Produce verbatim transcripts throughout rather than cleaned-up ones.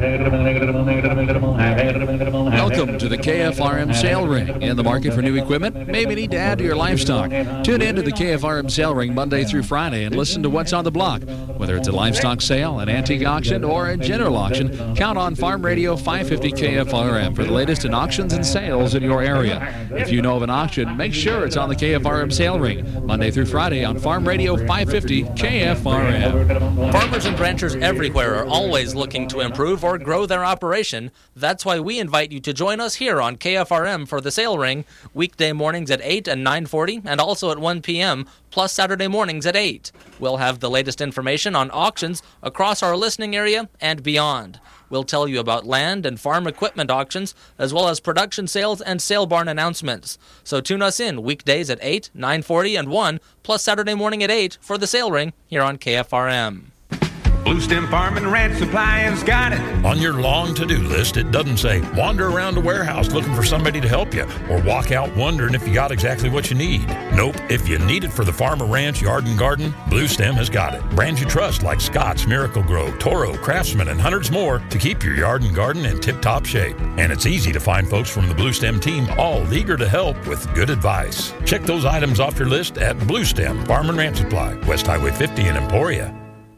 Welcome to the K F R M Sale Ring. In the market for new equipment? Maybe need to add to your livestock. Tune in to the K F R M Sale Ring Monday through Friday and listen to what's on the block. Whether it's a livestock sale, an antique auction, or a general auction, count on Farm Radio five fifty K F R M for the latest in auctions and sales in your area. If you know of an auction, make sure it's on the K F R M Sale Ring Monday through Friday on Farm Radio five fifty K F R M. Farmers and ranchers everywhere are always looking to improve or grow their operation. That's why we invite you to join us here on K F R M for the Sale Ring, weekday mornings at eight and nine forty, and also at one p.m., plus Saturday mornings at eight. We'll have the latest information on auctions across our listening area and beyond. We'll tell you about land and farm equipment auctions, as well as production sales and sale barn announcements. So tune us in weekdays at eight, nine forty, and one, plus Saturday morning at eight for the Sale Ring here on K F R M. Blue Stem Farm and Ranch Supply has got it. On your long to-do list, it doesn't say wander around a warehouse looking for somebody to help you or walk out wondering if you got exactly what you need. Nope. If you need it for the farm or ranch, yard and garden, Blue Stem has got it. Brands you trust like Scott's, Miracle Grow, Toro, Craftsman, and hundreds more to keep your yard and garden in tip-top shape. And it's easy to find folks from the Blue Stem team all eager to help with good advice. Check those items off your list at Blue Stem Farm and Ranch Supply, West Highway fifty in Emporia.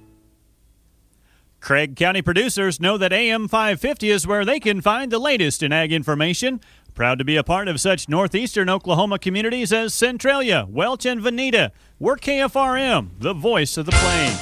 Craig County producers know that A M five fifty is where they can find the latest in ag information. Proud to be a part of such northeastern Oklahoma communities as Centralia, Welch, and Veneta. We're K F R M, the voice of the plains.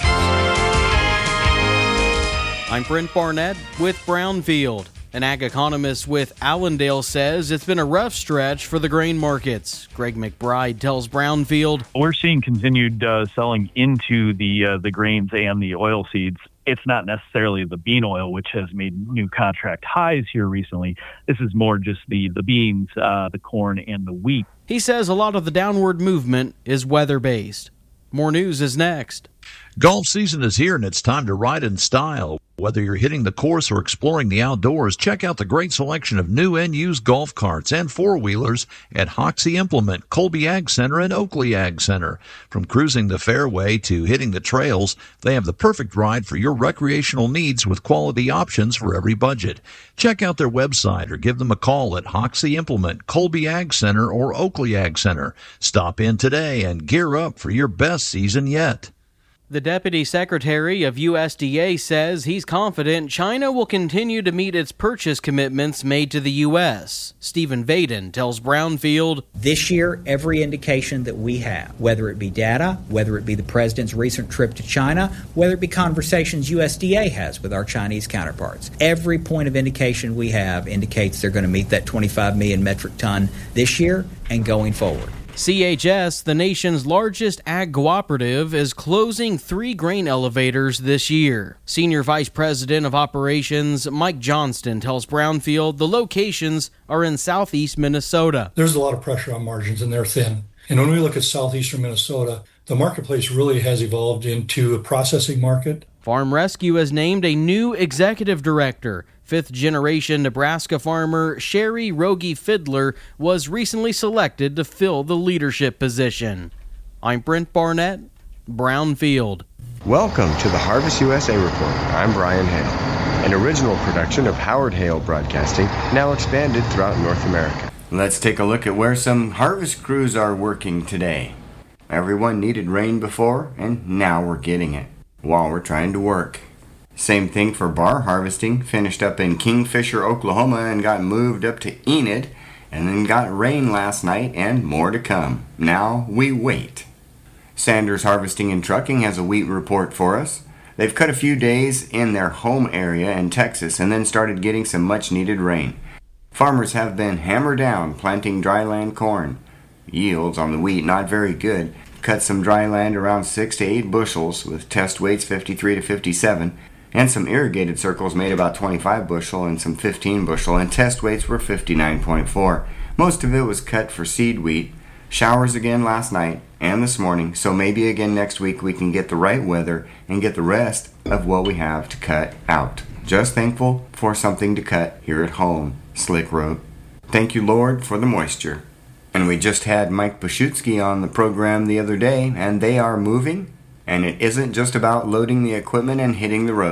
I'm Brent Barnett with Brownfield. An ag economist with Allendale says it's been a rough stretch for the grain markets. Greg McBride tells Brownfield. We're seeing continued uh, selling into the uh, the grains and the oil seeds. It's not necessarily the bean oil, which has made new contract highs here recently. This is more just the, the beans, uh, the corn, and the wheat. He says a lot of the downward movement is weather-based. More news is next. Golf season is here and it's time to ride in style. Whether you're hitting the course or exploring the outdoors, check out the great selection of new and used golf carts and four-wheelers at Hoxie Implement, Colby Ag Center, and Oakley Ag Center. From cruising the fairway to hitting the trails, they have the perfect ride for your recreational needs with quality options for every budget. Check out their website or give them a call at Hoxie Implement, Colby Ag Center, or Oakley Ag Center. Stop in today and gear up for your best season yet. The Deputy Secretary of U S D A says he's confident China will continue to meet its purchase commitments made to the U S. Stephen Vaden tells Brownfield. This year, every indication that we have, whether it be data, whether it be the President's recent trip to China, whether it be conversations U S D A has with our Chinese counterparts, every point of indication we have indicates they're going to meet that twenty-five million metric ton this year and going forward. C H S, the nation's largest ag cooperative, is closing three grain elevators this year. Senior Vice President of Operations Mike Johnston tells Brownfield the locations are in southeast Minnesota. There's a lot of pressure on margins and they're thin. And when we look at southeastern Minnesota, the marketplace really has evolved into a processing market. Farm Rescue has named a new executive director. Fifth-generation Nebraska farmer Sherry Rogie Fiddler was recently selected to fill the leadership position. I'm Brent Barnett, Brownfield. Welcome to the Harvest U S A Report. I'm Brian Hale, an original production of Howard Hale Broadcasting, now expanded throughout North America. Let's take a look at where some harvest crews are working today. Everyone needed rain before, and now we're getting it while we're trying to work. Same thing for bar harvesting. Finished up in Kingfisher, Oklahoma, and got moved up to Enid, and then got rain last night and more to come. Now we wait. Sanders Harvesting and Trucking has a wheat report for us. They've cut a few days in their home area in Texas and then started getting some much needed rain. Farmers have been hammered down planting dryland corn. Yields on the wheat not very good. Cut some dryland around six to eight bushels with test weights fifty-three to fifty-seven. And some irrigated circles made about twenty-five bushel and some fifteen bushel, and test weights were fifty-nine point four. Most of it was cut for seed wheat. Showers again last night and this morning, so maybe again next week we can get the right weather and get the rest of what we have to cut out. Just thankful for something to cut here at home, Slick wrote. Thank you, Lord, for the moisture. And we just had Mike Pashutsky on the program the other day, and they are moving. And it isn't just about loading the equipment and hitting the road.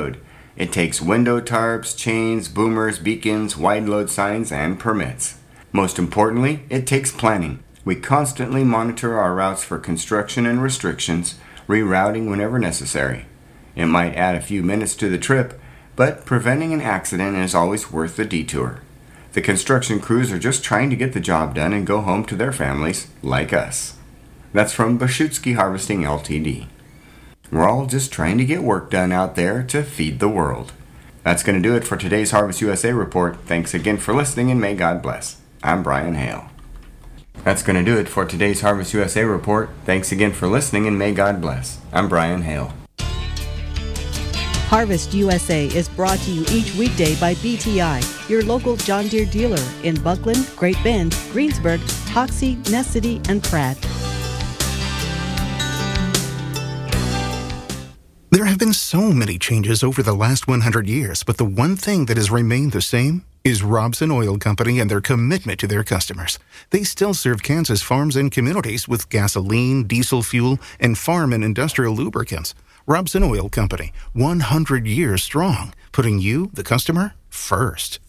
It takes window tarps, chains, boomers, beacons, wide load signs, and permits. Most importantly, it takes planning. We constantly monitor our routes for construction and restrictions, rerouting whenever necessary. It might add a few minutes to the trip, but preventing an accident is always worth the detour. The construction crews are just trying to get the job done and go home to their families, like us. That's from Bashutski Harvesting Limited. We're all just trying to get work done out there to feed the world. That's going to do it for today's Harvest U S A Report. Thanks again for listening, and may God bless. I'm Brian Hale. That's going to do it for today's Harvest U S A Report. Thanks again for listening, and may God bless. I'm Brian Hale. Harvest U S A is brought to you each weekday by B T I, your local John Deere dealer in Buckland, Great Bend, Greensburg, Hoxie, Ness City, and Pratt. There have been so many changes over the last one hundred years, but the one thing that has remained the same is Robson Oil Company and their commitment to their customers. They still serve Kansas farms and communities with gasoline, diesel fuel, and farm and industrial lubricants. Robson Oil Company, one hundred years strong, putting you, the customer, first.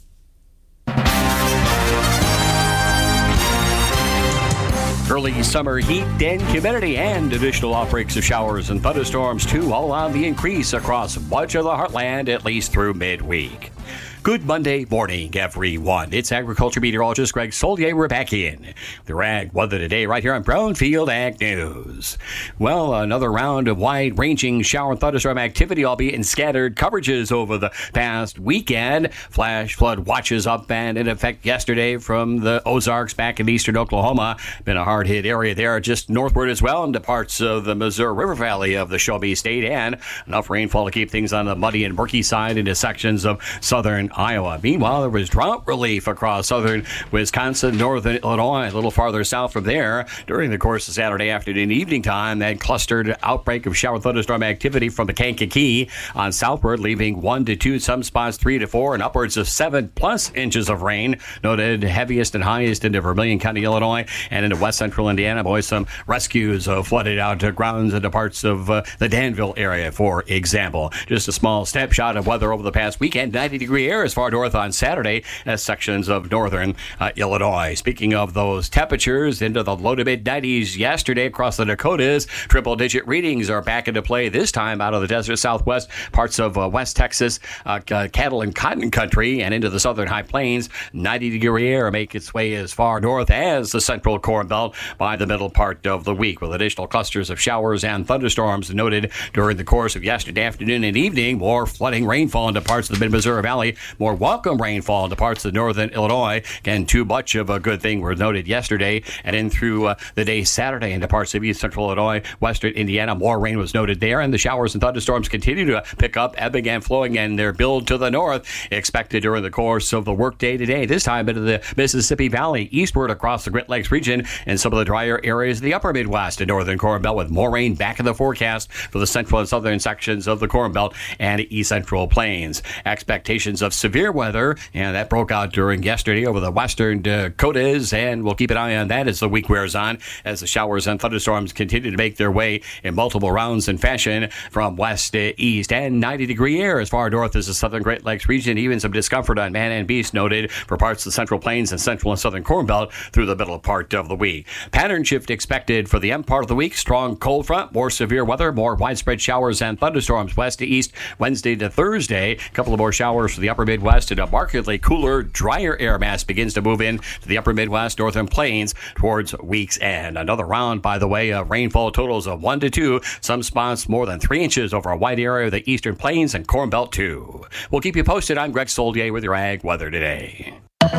Early summer heat and humidity and additional outbreaks of showers and thunderstorms, too, all on the increase across much of the heartland, at least through midweek. Good Monday morning, everyone. It's agriculture meteorologist Greg Solier. We're back in the Ag Weather today right here on Brownfield Ag News. Well, another round of wide-ranging shower and thunderstorm activity, albeit in scattered coverages over the past weekend. Flash flood watches up and in effect yesterday from the Ozarks back in eastern Oklahoma. Been a hard-hit area there just northward as well into parts of the Missouri River Valley of the Shelby State, and enough rainfall to keep things on the muddy and murky side into sections of southern Iowa. Meanwhile, there was drought relief across southern Wisconsin, northern Illinois, a little farther south from there. During the course of Saturday afternoon, evening time, that clustered outbreak of shower thunderstorm activity from the Kankakee on southward, leaving one to two, some spots three to four, and upwards of seven plus inches of rain. Noted heaviest and highest into Vermilion County, Illinois, and into west central Indiana. Boy, some rescues uh, flooded out to grounds into parts of uh, the Danville area, for example. Just a small snapshot of weather over the past weekend. ninety degree air as far north on Saturday as sections of northern uh, Illinois. Speaking of those temperatures, into the low to mid nineties yesterday across the Dakotas. Triple digit readings are back into play, this time out of the desert southwest, parts of uh, West Texas, uh, uh, cattle and cotton country, and into the southern high plains. ninety degree air make its way as far north as the central Corn Belt by the middle part of the week, with additional clusters of showers and thunderstorms noted during the course of yesterday afternoon and evening. More flooding rainfall into parts of the mid-Missouri Valley. More welcome rainfall into parts of northern Illinois. Again, too much of a good thing were noted yesterday and in through uh, the day Saturday into parts of east central Illinois, western Indiana. More rain was noted there, and the showers and thunderstorms continue to pick up, ebbing and flowing, and their build to the north expected during the course of the workday today, this time into the Mississippi Valley, eastward across the Great Lakes region, and some of the drier areas of the upper Midwest and northern Corn Belt, with more rain back in the forecast for the central and southern sections of the Corn Belt and east central plains. Expectations of severe weather, and that broke out during yesterday over the western Dakotas, and we'll keep an eye on that as the week wears on, as the showers and thunderstorms continue to make their way in multiple rounds and fashion from west to east. And ninety degree air as far north as the southern Great Lakes region. Even some discomfort on man and beast noted for parts of the central plains and central and southern Corn Belt through the middle part of the week. Pattern shift expected for the end part of the week. Strong cold front, more severe weather, more widespread showers and thunderstorms west to east Wednesday to Thursday. A couple of more showers for the upper Midwest, and a markedly cooler, drier air mass begins to move in to the upper Midwest, northern plains towards week's end. Another round, by the way, of rainfall totals of one to two, some spots more than three inches over a wide area of the eastern plains and Corn Belt too. We'll keep you posted. I'm Greg Solier with your Ag Weather today.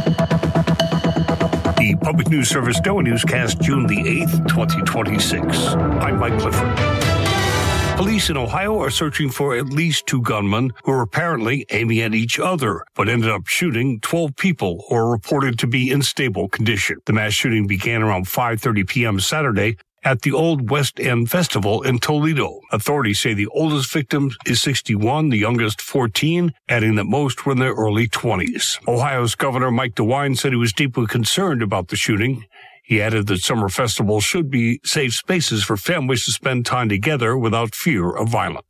The Public News Service N O A Newscast, June the eighth, twenty twenty-six. I'm Mike Clifford. Police in Ohio are searching for at least two gunmen who were apparently aiming at each other, but ended up shooting twelve people who are reported to be in stable condition. The mass shooting began around five thirty p.m. Saturday at the Old West End Festival in Toledo. Authorities say the oldest victim is sixty-one, the youngest fourteen, adding that most were in their early twenties. Ohio's Governor Mike DeWine said he was deeply concerned about the shooting. He added that summer festivals should be safe spaces for families to spend time together without fear of violence.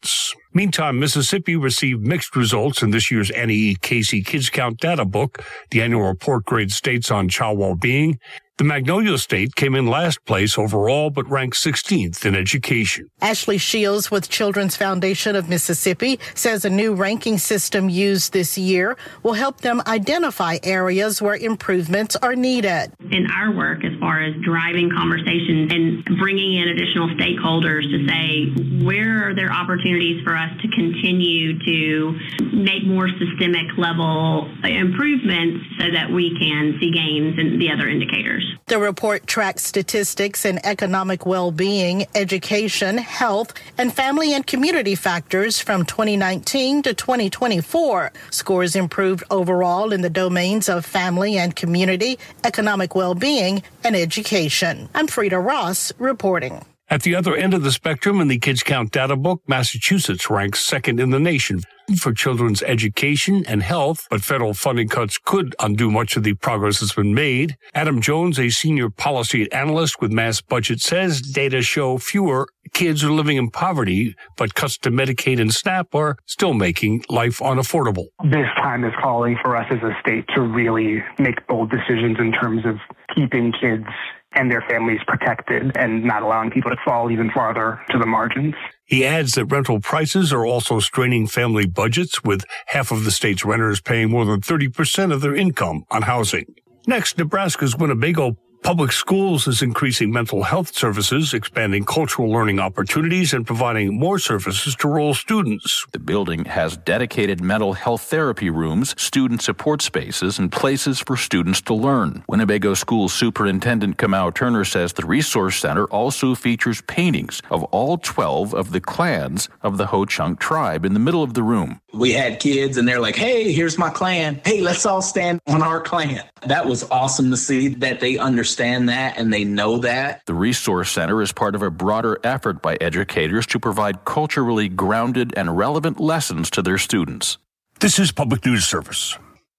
Meantime, Mississippi received mixed results in this year's Annie E. Casey Kids Count Data Book. The annual report grades states on child well-being. The Magnolia State came in last place overall, but ranked sixteenth in education. Ashley Shields with Children's Foundation of Mississippi says a new ranking system used this year will help them identify areas where improvements are needed. In our work, as far as driving conversations and bringing in additional stakeholders to say, where are there opportunities for us to continue to make more systemic level improvements so that we can see gains in the other indicators. The report tracks statistics in economic well-being, education, health, and family and community factors from twenty nineteen to twenty twenty-four. Scores improved overall in the domains of family and community, economic well-being, and education. I'm Frida Ross reporting. At the other end of the spectrum in the Kids Count Data Book, Massachusetts ranks second in the nation for children's education and health, but federal funding cuts could undo much of the progress that's been made. Adam Jones, a senior policy analyst with Mass Budget, says data show fewer kids are living in poverty, but cuts to Medicaid and SNAP are still making life unaffordable. This time is calling for us as a state to really make bold decisions in terms of keeping kids and their families protected and not allowing people to fall even farther to the margins. He adds that rental prices are also straining family budgets, with half of the state's renters paying more than thirty percent of their income on housing. Next, Nebraska's Winnebago Public Schools is increasing mental health services, expanding cultural learning opportunities, and providing more services to rural students. The building has dedicated mental health therapy rooms, student support spaces, and places for students to learn. Winnebago School Superintendent Kamau Turner says the Resource Center also features paintings of all twelve of the clans of the Ho-Chunk tribe in the middle of the room. We had kids and they're like, hey, here's my clan. Hey, let's all stand on our clan. That was awesome to see that they understand that and they know that. The Resource Center is part of a broader effort by educators to provide culturally grounded and relevant lessons to their students. This is Public News Service.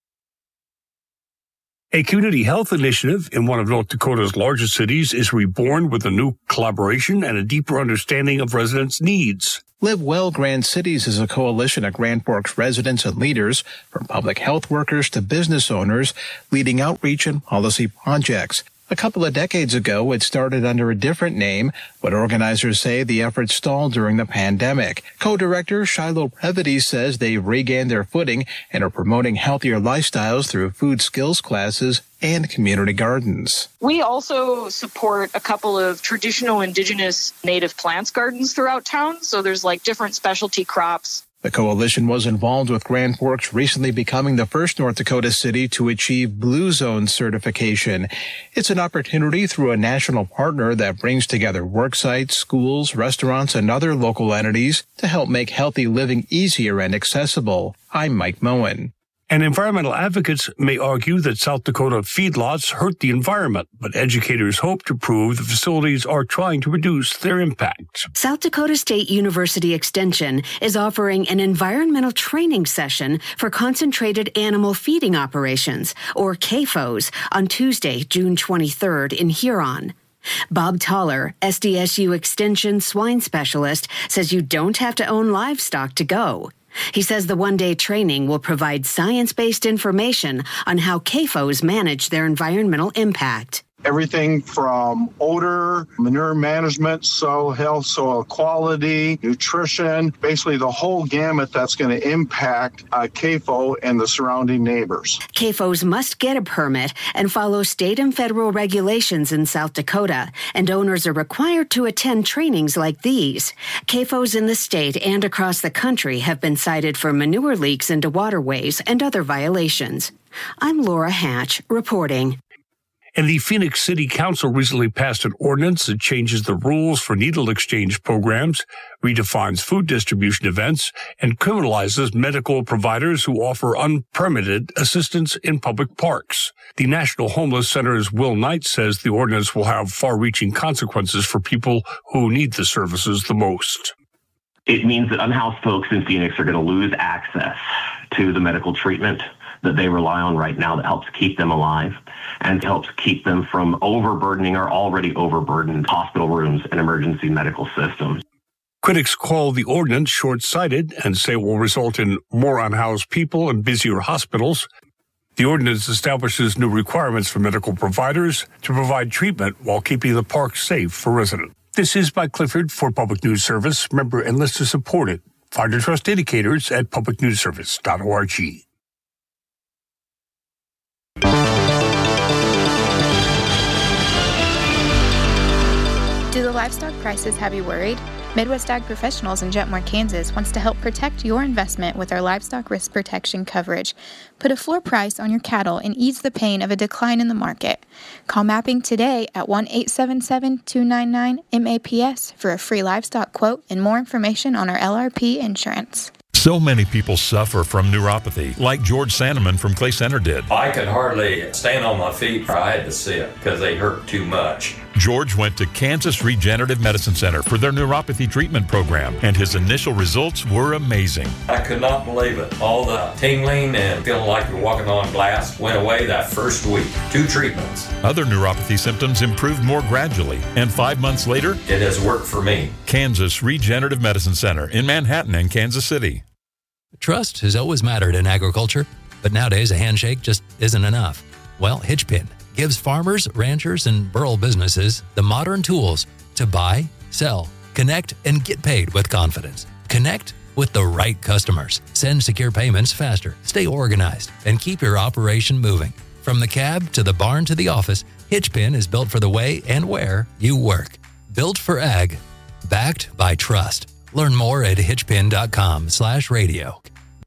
A community health initiative in one of North Dakota's largest cities is reborn with a new collaboration and a deeper understanding of residents' needs. Live Well Grand Cities is a coalition of Grand Forks residents and leaders, from public health workers to business owners, leading outreach and policy projects. A couple of decades ago, it started under a different name, but organizers say the effort stalled during the pandemic. Co-director Shiloh Brevity says they've regained their footing and are promoting healthier lifestyles through food skills classes and community gardens. We also support a couple of traditional indigenous native plants gardens throughout town, so there's like different specialty crops. The coalition was involved with Grand Forks recently becoming the first North Dakota city to achieve Blue Zone certification. It's an opportunity through a national partner that brings together work sites, schools, restaurants, and other local entities to help make healthy living easier and accessible. I'm Mike Moen. And environmental advocates may argue that South Dakota feedlots hurt the environment, but educators hope to prove the facilities are trying to reduce their impact. South Dakota State University Extension is offering an environmental training session for concentrated animal feeding operations, or C A F Os, on Tuesday, June twenty-third in Huron. Bob Toller, S D S U Extension swine specialist, says you don't have to own livestock to go. He says the one-day training will provide science-based information on how C A F Os manage their environmental impact. Everything from odor, manure management, soil health, soil quality, nutrition, basically the whole gamut that's going to impact a C A F O and the surrounding neighbors. C A F Os must get a permit and follow state and federal regulations in South Dakota, and owners are required to attend trainings like these. C A F Os in the state and across the country have been cited for manure leaks into waterways and other violations. I'm Laura Hatch, reporting. And the Phoenix City Council recently passed an ordinance that changes the rules for needle exchange programs, redefines food distribution events, and criminalizes medical providers who offer unpermitted assistance in public parks. The National Homeless Center's Will Knight says the ordinance will have far-reaching consequences for people who need the services the most. It means that unhoused folks in Phoenix are going to lose access to the medical treatment that they rely on right now that helps keep them alive and helps keep them from overburdening our already overburdened hospital rooms and emergency medical systems. Critics call the ordinance short-sighted and say it will result in more unhoused people and busier hospitals. The ordinance establishes new requirements for medical providers to provide treatment while keeping the park safe for residents. This is Mike Clifford for Public News Service, member and listener supported. Find your trust indicators at public news service dot org. Do the livestock prices have you worried? Midwest Ag Professionals in Jetmore, Kansas wants to help protect your investment with our livestock risk protection coverage. Put a floor price on your cattle and ease the pain of a decline in the market. Call Mapping today at one eight seven seven, two nine nine, M A P S for a free livestock quote and more information on our L R P insurance. So many people suffer from neuropathy, like George Sandeman from Clay Center did. I could hardly stand on my feet. I had to sit because they hurt too much. George went to Kansas Regenerative Medicine Center for their neuropathy treatment program, and his initial results were amazing. I could not believe it. All the tingling and feeling like you're walking on glass went away that first week. Two treatments. Other neuropathy symptoms improved more gradually, and five months later, it has worked for me. Kansas Regenerative Medicine Center in Manhattan and Kansas City. Trust has always mattered in agriculture, but nowadays a handshake just isn't enough. Well, Hitchpin gives farmers, ranchers, and rural businesses the modern tools to buy, sell, connect, and get paid with confidence. Connect with the right customers. Send secure payments faster, stay organized, and keep your operation moving. From the cab to the barn to the office, Hitchpin is built for the way and where you work. Built for ag, backed by trust. Learn more at hitchpin.com slash radio.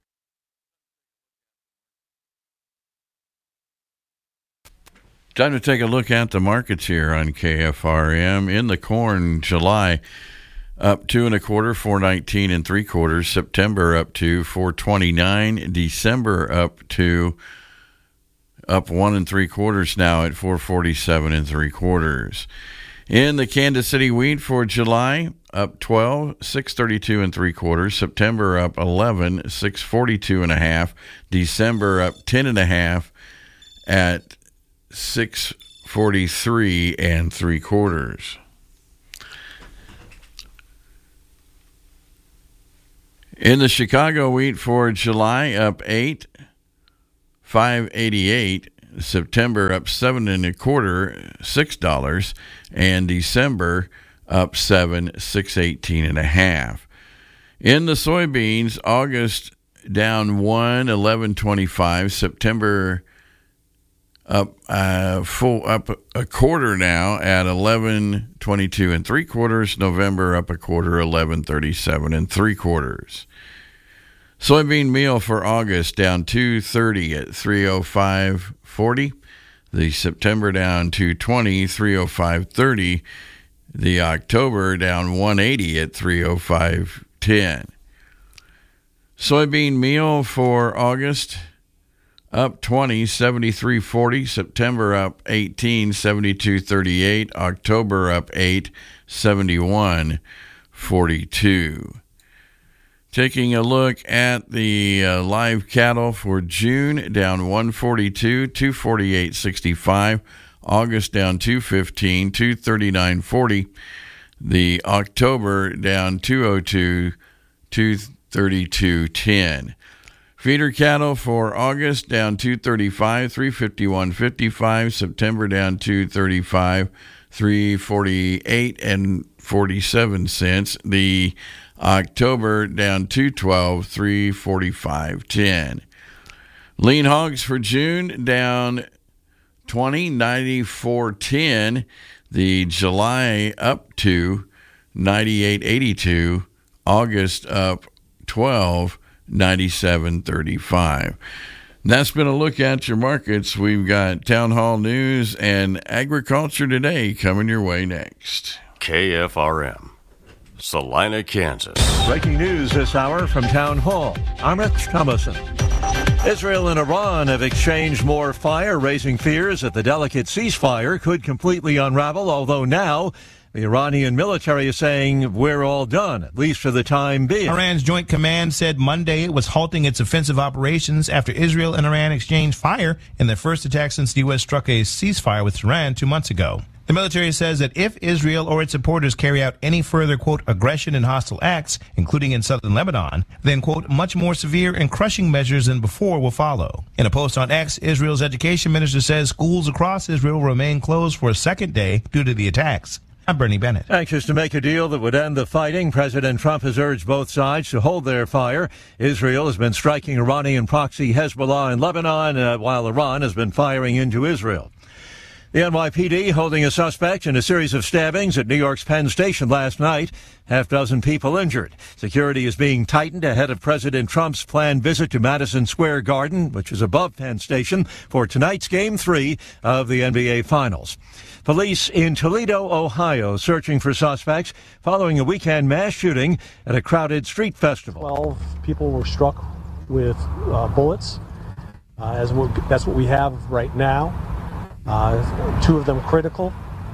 Time to take a look at the markets here on K F R M. In the corn, July up two and a quarter, four nineteen and three quarters. September up to four twenty nine. December up to up one and three quarters now at four forty seven and three quarters. In the Kansas City wheat for July, up twelve, six thirty two and three quarters. September up eleven, six forty two and a half. December up ten and a half at six forty three and three quarters. In the Chicago wheat for July, up eight, five eighty eight. September up seven and a quarter, six dollars, and December up seven, six eighteen and a half. In the soybeans, August down one, eleven twenty five. September up uh, full up a quarter now at eleven twenty two and three quarters. November up a quarter, eleven thirty seven and three quarters. Soybean meal for August down two thirty at three oh five forty. The September down two twenty, three oh five thirty. The October down one eighty at three oh five ten. Soybean meal for August up twenty, seventy-three forty. September up eighteen, seventy-two thirty-eight. October up eight, seventy-one forty-two. Taking a look at the uh, live cattle for June, down one forty-two, two forty-eight sixty-five. August down two fifteen, two thirty-nine forty. The October down two oh two, two thirty-two ten. Feeder cattle for August down two thirty-five, three fifty-one fifty-five. September down two thirty-five, three forty-eight and forty-seven cents. The October down two twelve, three forty-five ten. Lean hogs for June down twenty, ninety-four ten. The July up to ninety-eight eighty-two. August up twelve, ninety-seven thirty-five. That's been a look at your markets. We've got Town Hall News and Agriculture Today coming your way next. K F R M, Salina, Kansas. Breaking news this hour from Town Hall. I'm Rich Thomason. Israel and Iran have exchanged more fire, raising fears that the delicate ceasefire could completely unravel, although now the Iranian military is saying we're all done, at least for the time being. Iran's Joint Command said Monday it was halting its offensive operations after Israel and Iran exchanged fire in their first attack since the U S struck a ceasefire with Iran two months ago. The military says that if Israel or its supporters carry out any further, quote, aggression and hostile acts, including in southern Lebanon, then, quote, much more severe and crushing measures than before will follow. In a post on X, Israel's education minister says schools across Israel remain closed for a second day due to the attacks. I'm Bernie Bennett. Anxious to make a deal that would end the fighting, President Trump has urged both sides to hold their fire. Israel has been striking Iranian proxy Hezbollah in Lebanon, uh, while Iran has been firing into Israel. The N Y P D holding a suspect in a series of stabbings at New York's Penn Station last night. Half dozen people injured. Security is being tightened ahead of President Trump's planned visit to Madison Square Garden, which is above Penn Station, for tonight's Game three of the N B A Finals. Police in Toledo, Ohio, searching for suspects following a weekend mass shooting at a crowded street festival. Twelve people were struck with uh, bullets. Uh, as we, that's what we have right now. Uh, two of them critical.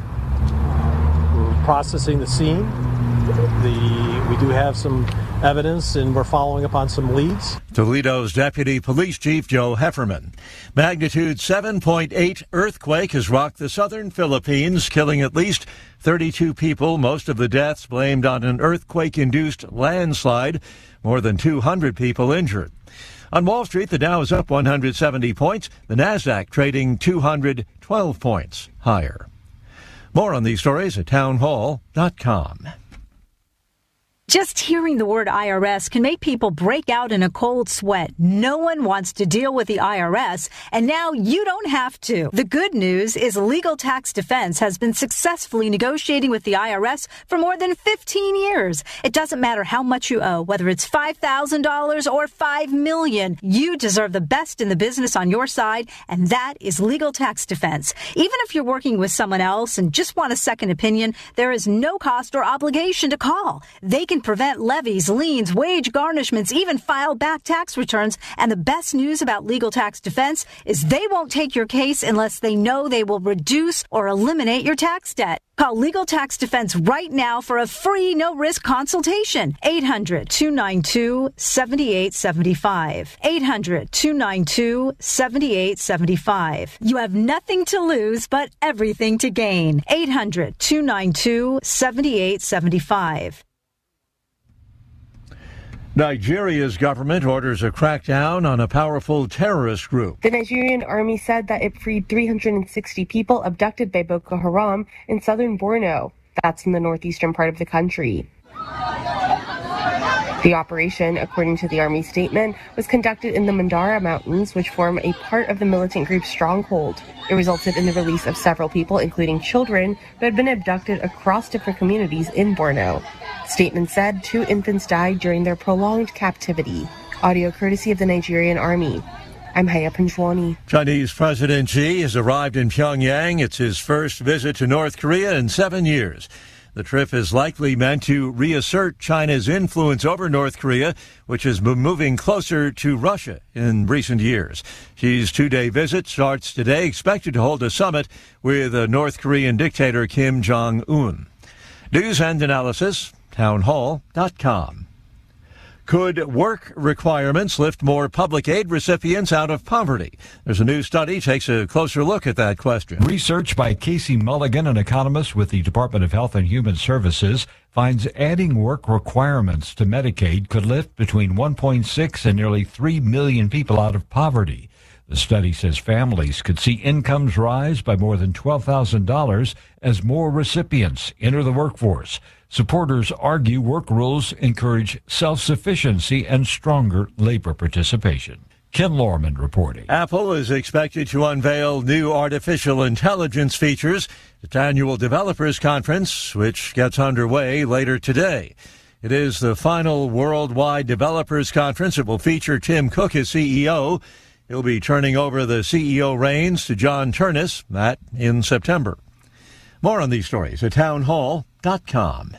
We're processing the scene. The, we do have some evidence, and we're following up on some leads. Toledo's Deputy Police Chief Joe Hefferman. Magnitude seven point eight earthquake has rocked the southern Philippines, killing at least thirty-two people, most of the deaths blamed on an earthquake-induced landslide. More than two hundred people injured. On Wall Street, the Dow is up one hundred seventy points, the Nasdaq trading two hundred twelve points higher. More on these stories at townhall dot com. Just hearing the word I R S can make people break out in a cold sweat. No one wants to deal with the I R S, and now you don't have to. The good news is Legal Tax Defense has been successfully negotiating with the I R S for more than fifteen years. It doesn't matter how much you owe, whether it's five thousand dollars or five million dollars. You deserve the best in the business on your side, and that is Legal Tax Defense. Even if you're working with someone else and just want a second opinion, there is no cost or obligation to call. They can prevent levies, liens, wage garnishments, even file back tax returns. And the best news about Legal Tax Defense is they won't take your case unless they know they will reduce or eliminate your tax debt. Call Legal Tax Defense right now for a free, no-risk consultation. eight hundred, two nine two, seven eight seven five. eight hundred, two nine two, seven eight seven five. You have nothing to lose but everything to gain. eight hundred, two nine two, seven eight seven five. Nigeria's government orders a crackdown on a powerful terrorist group. The Nigerian army said that it freed three hundred sixty people abducted by Boko Haram in southern Borno. That's in the northeastern part of the country. The operation, according to the army statement, was conducted in the Mandara Mountains, which form a part of the militant group's stronghold. It resulted in the release of several people, including children, who had been abducted across different communities in Borno. The statement said two infants died during their prolonged captivity. Audio courtesy of the Nigerian army. I'm Haya Panjwani. Chinese President Xi has arrived in Pyongyang. It's his first visit to North Korea in seven years. The trip is likely meant to reassert China's influence over North Korea, which has been moving closer to Russia in recent years. Xi's two-day visit starts today, expected to hold a summit with uh, North Korean dictator Kim Jong-un. News and analysis, townhall dot com. Could work requirements lift more public aid recipients out of poverty? There's a new study takes a closer look at that question. Research by Casey Mulligan, an economist with the Department of Health and Human Services, finds adding work requirements to Medicaid could lift between one point six and nearly three million people out of poverty. The study says families could see incomes rise by more than twelve thousand dollars as more recipients enter the workforce. Supporters argue work rules encourage self-sufficiency and stronger labor participation. Ken Lorman reporting. Apple is expected to unveil new artificial intelligence features at its annual developers conference, which gets underway later today. It is the final worldwide developers conference. It will feature Tim Cook as C E O. He'll be turning over the C E O reins to John Turnus, that in September. More on these stories at townhall dot com.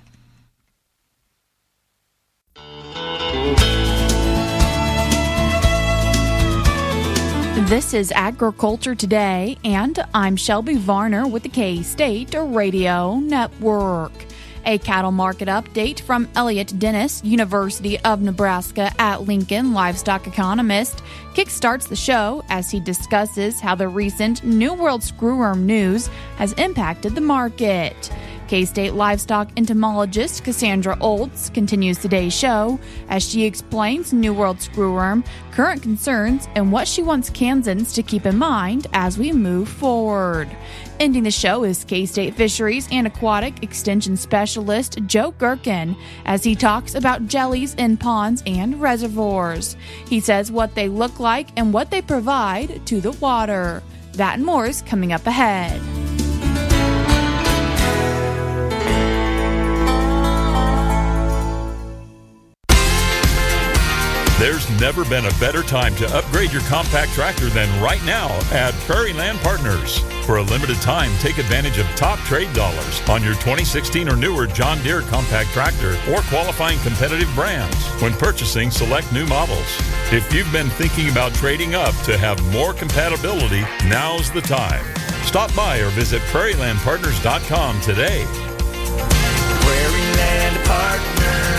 This is Agriculture Today, and I'm Shelby Varner with the K-State Radio Network. A cattle market update from Elliot Dennis, University of Nebraska at Lincoln livestock economist, kickstarts the show as he discusses how the recent New World screwworm news has impacted the market. K-State livestock entomologist Cassandra Olds continues today's show as she explains New World screwworm, current concerns, and what she wants Kansans to keep in mind as we move forward. Ending the show is K-State Fisheries and Aquatic Extension Specialist Joe Gherkin as he talks about jellies in ponds and reservoirs. He says what they look like and what they provide to the water. That and more is coming up ahead. There's never been a better time to upgrade your compact tractor than right now at Prairie Land Partners. For a limited time, take advantage of top trade dollars on your twenty sixteen or newer John Deere compact tractor or qualifying competitive brands when purchasing select new models. If you've been thinking about trading up to have more compatibility, now's the time. Stop by or visit prairie land partners dot com today. Prairie Land Partners.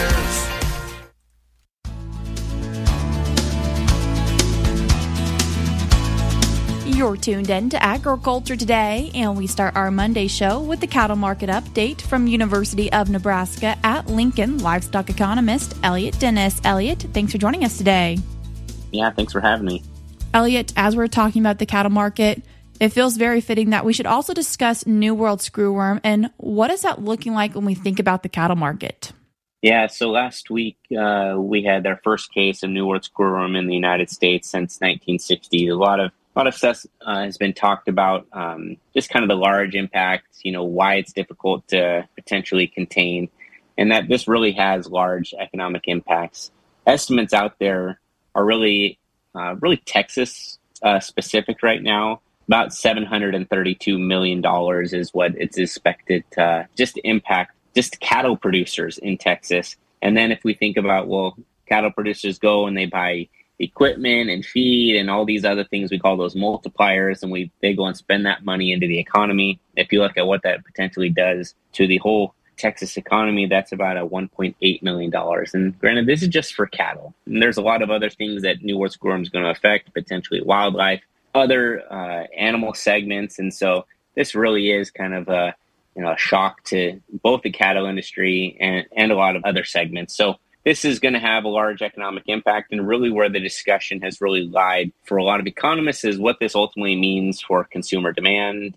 You're tuned in to Agriculture Today, and we start our Monday show with the cattle market update from University of Nebraska at Lincoln livestock economist Elliot Dennis. Elliot, thanks for joining us today. Yeah, thanks for having me. Elliot, as we're talking about the cattle market, it feels very fitting that we should also discuss New World screwworm and what is that looking like when we think about the cattle market? Yeah, so last week uh, we had our first case of New World screwworm in the United States since nineteen sixty. A lot of A lot of stuff uh, has been talked about, um, just kind of the large impacts, you know, why it's difficult to potentially contain, and that this really has large economic impacts. Estimates out there are really, uh, really Texas uh, specific right now. About seven hundred thirty-two million dollars is what it's expected to just impact just cattle producers in Texas. And then if we think about, well, cattle producers go and they buy equipment and feed and all these other things, we call those multipliers, and we they go and spend that money into the economy. If you look at what that potentially does to the whole Texas economy, that's about a one point eight million dollars. And granted, this is just for cattle. And there's a lot of other things that New World screwworm is going to affect, potentially wildlife, other uh, animal segments. And so this really is kind of a, you know, a shock to both the cattle industry and, and a lot of other segments. So this is going to have a large economic impact, and really where the discussion has really lied for a lot of economists is what this ultimately means for consumer demand